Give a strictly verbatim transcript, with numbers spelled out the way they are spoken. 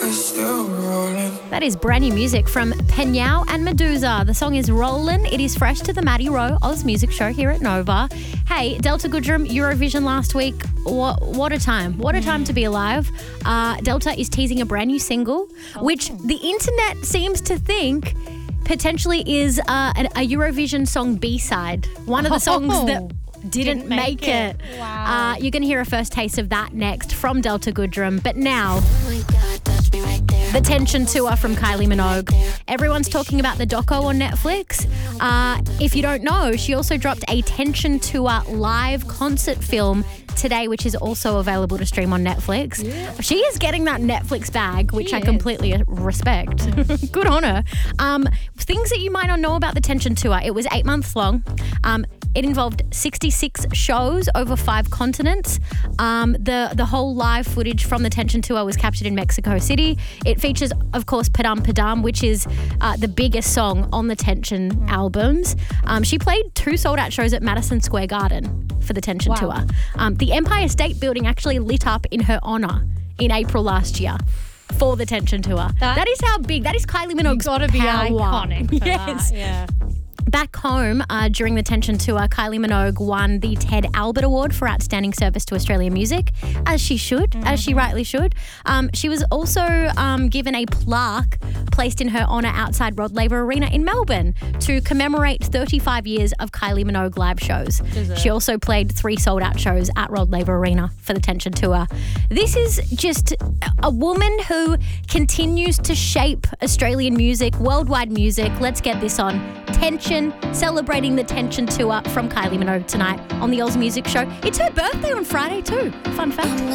That is brand new music from Peñao and Medusa. The song is Rollin'. It is fresh to the Maddie Rowe Oz Music Show here at Nova. Hey, Delta Goodrem, Eurovision last week. What, what a time. What a time to be alive. Uh, Delta is teasing a brand new single, which the internet seems to think potentially is uh, a, a Eurovision song B-side. One of the songs Oh. that didn't, Didn't make, make it. it. Wow. Uh, you're going to hear a first taste of that next from Delta Goodrem. But now, the Tension Tour from Kylie Minogue. Everyone's talking about the doco on Netflix. Uh, if you don't know, she also dropped a Tension Tour live concert film today, which is also available to stream on Netflix. Yeah. She is getting that Netflix bag, which She I is. completely respect. Good on her. Um, things that you might not know about the Tension Tour. It was eight months long. Um, It involved sixty-six shows over five continents. Um, the, the whole live footage from the Tension Tour was captured in Mexico City. It features, of course, Padam Padam, which is uh, the biggest song on the Tension albums. Um, she played two sold-out shows at Madison Square Garden for the Tension Wow. Tour. Um, the Empire State Building actually lit up in her honour in April last year for the Tension Tour. That- that is how big, that is Kylie Minogue's Got to be power. iconic. For Yes. That. Yeah. Back home, uh, during the Tension Tour, Kylie Minogue won the Ted Albert Award for Outstanding Service to Australian Music, as she should, mm-hmm. as she rightly should. Um, she was also um, given a plaque placed in her honour outside Rod Laver Arena in Melbourne to commemorate thirty-five years of Kylie Minogue live shows. Deserved. She also played three sold-out shows at Rod Laver Arena for the Tension Tour. This is just a woman who continues to shape Australian music, worldwide music. Let's get this on. Tension, celebrating the Tension Tour from Kylie Minogue tonight on the Oz Music Show. It's her birthday on Friday too. Fun fact.